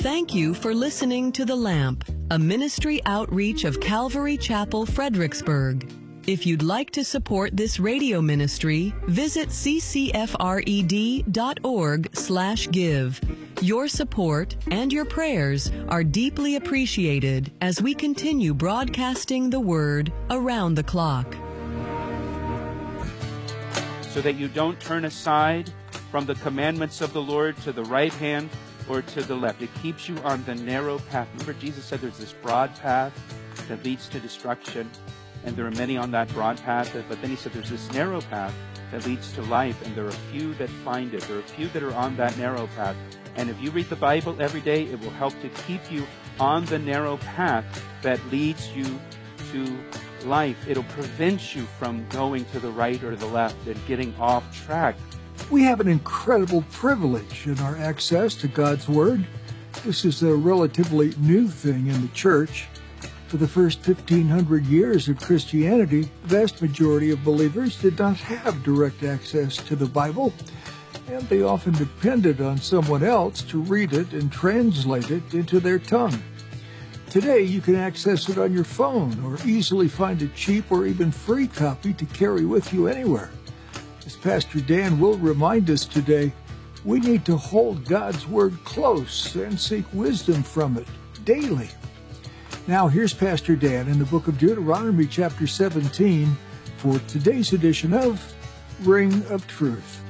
Thank you for listening to The Lamp, a ministry outreach of Calvary Chapel, Fredericksburg. If you'd like to support this radio ministry, visit ccfred.org/give. Your support and your prayers are deeply appreciated as we continue broadcasting the Word around the clock. So that you don't turn aside from the commandments of the Lord to the right hand or to the left. It keeps you on the narrow path. Remember, Jesus said there's this broad path that leads to destruction, and there are many on that broad path. But then he said there's this narrow path that leads to life, and there are few that find it. There are few that are on that narrow path. And if you read the Bible every day, it will help to keep you on the narrow path that leads you to life. It'll prevent you from going to the right or the left and getting off track. We have an incredible privilege in our access to God's Word. This is a relatively new thing in the church. For the first 1,500 years of Christianity, the vast majority of believers did not have direct access to the Bible, and they often depended on someone else to read it and translate it into their tongue. Today, you can access it on your phone or easily find a cheap or even free copy to carry with you anywhere. As Pastor Dan will remind us today, we need to hold God's Word close and seek wisdom from it daily. Now, here's Pastor Dan in the book of Deuteronomy, chapter 17, for today's edition of Ring of Truth.